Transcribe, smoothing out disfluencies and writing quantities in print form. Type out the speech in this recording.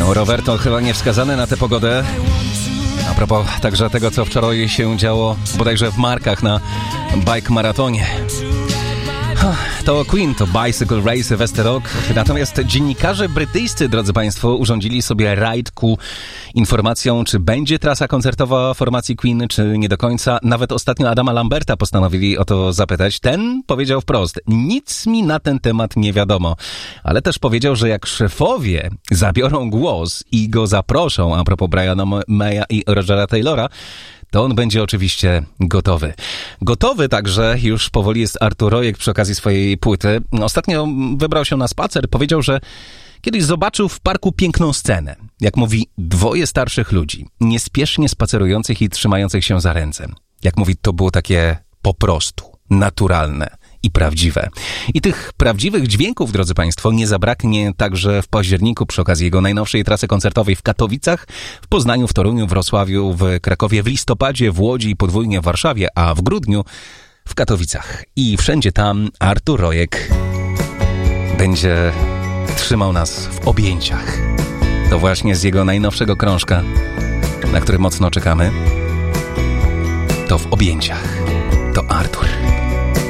No, Roberto chyba niewskazany na tę pogodę. A propos także tego, co wczoraj się działo bodajże w Markach na bike maratonie. To Queen, to Bicycle Race Westerok. Natomiast dziennikarze brytyjscy, drodzy Państwo, urządzili sobie rajd ku informacjom, czy będzie trasa koncertowa formacji Queen, czy nie do końca. Nawet ostatnio Adama Lamberta postanowili o to zapytać. Ten powiedział wprost: nic mi na ten temat nie wiadomo. Ale też powiedział, że jak szefowie zabiorą głos i go zaproszą, a propos Briana Maya i Rogera Taylora, to on będzie oczywiście gotowy. Gotowy także już powoli jest Artur Rojek przy okazji swojej płyty. Ostatnio wybrał się na spacer, powiedział, że kiedyś zobaczył w parku piękną scenę. Jak mówi, dwoje starszych ludzi, niespiesznie spacerujących i trzymających się za ręce. Jak mówi, to było takie po prostu naturalne i prawdziwe. I tych prawdziwych dźwięków, drodzy Państwo, nie zabraknie także w październiku przy okazji jego najnowszej trasy koncertowej w Katowicach, w Poznaniu, w Toruniu, w Wrocławiu, w Krakowie, w listopadzie, w Łodzi i podwójnie w Warszawie, a w grudniu w Katowicach. I wszędzie tam Artur Rojek będzie trzymał nas w objęciach. To właśnie z jego najnowszego krążka, na który mocno czekamy. To w objęciach. To Artur.